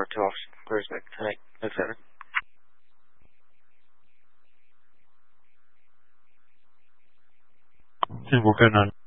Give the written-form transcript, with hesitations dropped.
to Officer Groesbeck tonight. No further. We're going on